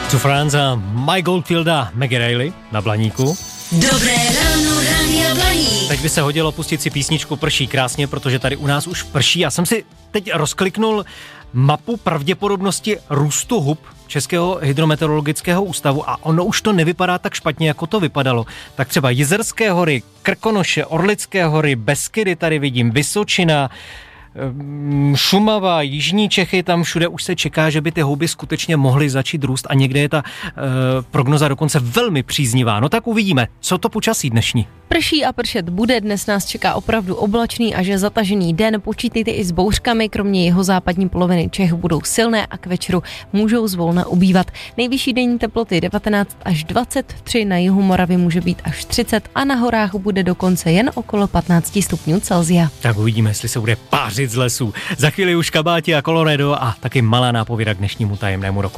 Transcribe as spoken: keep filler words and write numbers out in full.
To France a Mike Goldfielda, Maggie Reilly na Blaníku. Dobré ráno, Rádia Blaník. Teď by se hodilo pustit si písničku Prší krásně, protože tady u nás už prší. Já jsem si teď rozkliknul mapu pravděpodobnosti růstu hub Českého hydrometeorologického ústavu a ono už to nevypadá tak špatně, jako to vypadalo. Tak třeba Jizerské hory, Krkonoše, Orlické hory, Beskydy tady vidím, Vysočina, Šumava, Jižní Čechy, tam všude už se čeká, že by ty houby skutečně mohly začít růst a někde je ta e, prognoza dokonce velmi příznivá. No tak uvidíme, co to počasí dnešní. Prší a pršet bude, dnes nás čeká opravdu oblačný a že zatažený den, počítejte i s bouřkami, kromě jeho západní poloviny Čech budou silné a k večeru můžou zvolna ubývat. Nejvyšší denní teploty devatenáct až dvacet tři, na jihu Moravy může být až třicet a na horách bude dokonce jen okolo patnáct stupňů Celsia. Tak uvidíme, jestli se bude pářit z lesů. Za chvíli už kabáti a Colorado a taky malá nápověda k dnešnímu tajemnému roku.